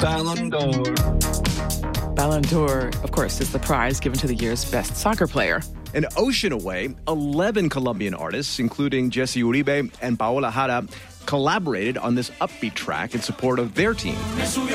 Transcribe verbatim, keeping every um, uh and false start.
Ballon d'Or. Ballon d'Or, of course, is the prize given to the year's best soccer player. An ocean away, eleven Colombian artists, including Jesse Uribe and Paola Jara, collaborated on this upbeat track in support of their team.